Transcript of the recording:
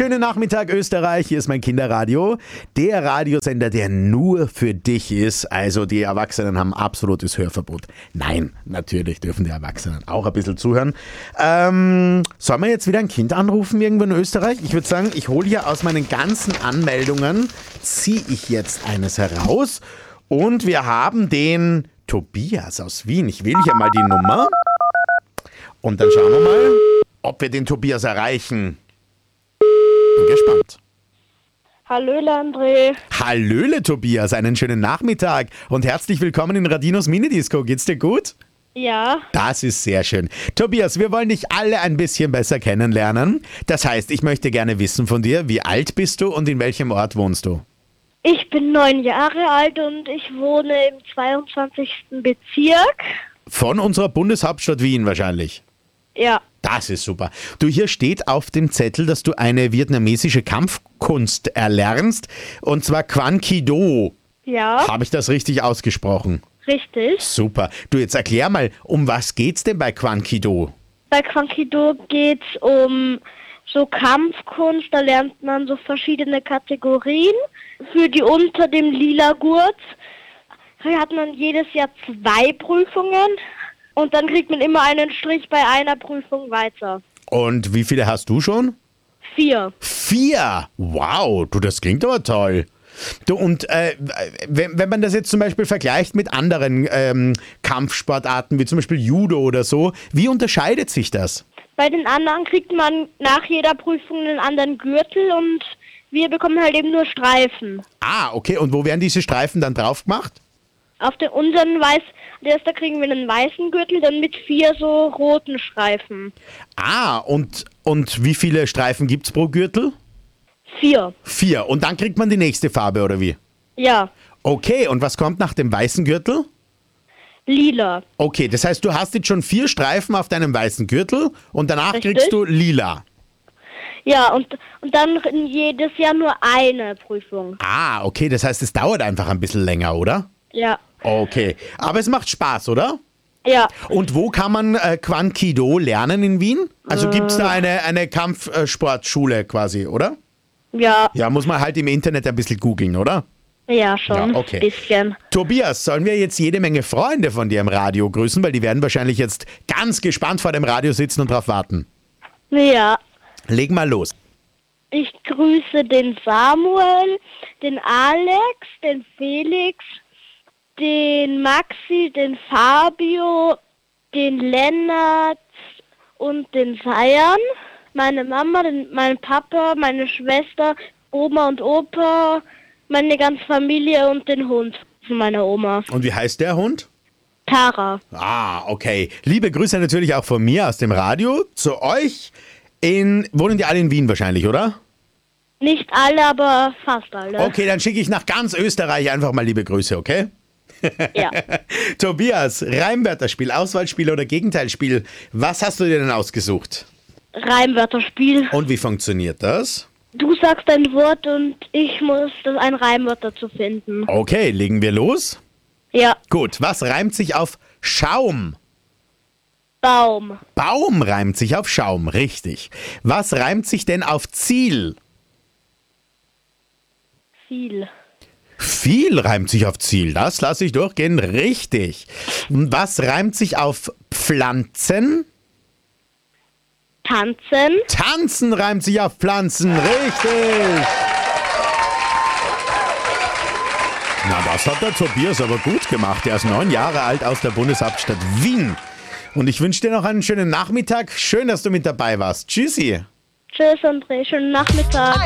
schönen Nachmittag Österreich, hier ist mein Kinderradio, der Radiosender, der nur für dich ist, also die Erwachsenen haben absolutes Hörverbot. Nein, natürlich dürfen die Erwachsenen auch ein bisschen zuhören. Sollen wir jetzt wieder ein Kind anrufen irgendwo in Österreich? Ich würde sagen, ich hole hier aus meinen ganzen Anmeldungen, ziehe ich jetzt eines heraus und wir haben den Tobias aus Wien. Ich wähle hier mal die Nummer und dann schauen wir mal, ob wir den Tobias erreichen. Bin gespannt. Hallöle, André. Hallöle, Tobias. Einen schönen Nachmittag und herzlich willkommen in Radinos Minidisco. Geht's dir gut? Ja. Das ist sehr schön. Tobias, wir wollen dich alle ein bisschen besser kennenlernen. Das heißt, ich möchte gerne wissen von dir, wie alt bist du und in welchem Ort wohnst du? Ich bin 9 Jahre alt und ich wohne im 22. Bezirk. Von unserer Bundeshauptstadt Wien wahrscheinlich. Ja. Das ist super. Du, hier steht auf dem Zettel, dass du eine vietnamesische Kampfkunst erlernst, und zwar Quan Ki Do. Ja. Habe ich das richtig ausgesprochen? Richtig. Super. Du, jetzt erklär mal, um was geht's denn bei Quan Ki Do? Bei Quan Ki Do geht's um so Kampfkunst, da lernt man so verschiedene Kategorien. Für die unter dem lila Gurt hat man jedes Jahr 2 Prüfungen. Und dann kriegt man immer einen Strich bei einer Prüfung weiter. Und wie viele hast du schon? 4. 4? Wow, du, das klingt aber toll. Du, und wenn man das jetzt zum Beispiel vergleicht mit anderen Kampfsportarten, wie zum Beispiel Judo oder so, wie unterscheidet sich das? Bei den anderen kriegt man nach jeder Prüfung einen anderen Gürtel und wir bekommen halt eben nur Streifen. Ah, okay. Und wo werden diese Streifen dann drauf gemacht? Auf den unseren da kriegen wir einen weißen Gürtel, dann mit 4 so roten Streifen. Ah, und wie viele Streifen gibt's pro Gürtel? 4. 4. Und dann kriegt man die nächste Farbe, oder wie? Ja. Okay, und was kommt nach dem weißen Gürtel? Lila. Okay, das heißt, du hast jetzt schon 4 Streifen auf deinem weißen Gürtel und danach Richtig. kriegst du lila. Ja, und dann jedes Jahr nur eine Prüfung. Ah, okay, das heißt, es dauert einfach ein bisschen länger, oder? Ja. Okay, aber es macht Spaß, oder? Ja. Und wo kann man Quan Ki Do lernen in Wien? Also gibt es da eine Kampfsportschule quasi, oder? Ja. Ja, muss man halt im Internet ein bisschen googeln, oder? Ja, schon. Ja, okay. Ein bisschen. Tobias, sollen wir jetzt jede Menge Freunde von dir im Radio grüßen? Weil die werden wahrscheinlich jetzt ganz gespannt vor dem Radio sitzen und drauf warten. Ja. Leg mal los. Ich grüße den Samuel, den Alex, den Felix, den Maxi, den Fabio, den Lennart und den Sayan, meine Mama, mein Papa, meine Schwester, Oma und Opa, meine ganze Familie und den Hund von meiner Oma. Und wie heißt der Hund? Tara. Ah, okay. Liebe Grüße natürlich auch von mir aus dem Radio zu euch. Wohnen die alle in Wien wahrscheinlich, oder? Nicht alle, aber fast alle. Okay, dann schicke ich nach ganz Österreich einfach mal liebe Grüße, okay? Ja. Tobias, Reimwörterspiel, Auswahlspiel oder Gegenteilspiel, was hast du dir denn ausgesucht? Reimwörterspiel. Und wie funktioniert das? Du sagst ein Wort und ich muss ein Reimwort dazu finden. Okay, legen wir los? Ja. Gut, was reimt sich auf Schaum? Baum. Baum reimt sich auf Schaum, richtig. Was reimt sich denn auf Ziel? Viel. Viel reimt sich auf Ziel, das lasse ich durchgehen, richtig. Was reimt sich auf Pflanzen? Tanzen. Tanzen reimt sich auf Pflanzen, richtig. Na, das hat der Tobias aber gut gemacht. Er ist 9 Jahre alt aus der Bundeshauptstadt Wien. Und ich wünsche dir noch einen schönen Nachmittag. Schön, dass du mit dabei warst. Tschüssi. Tschüss, André. Schönen Nachmittag.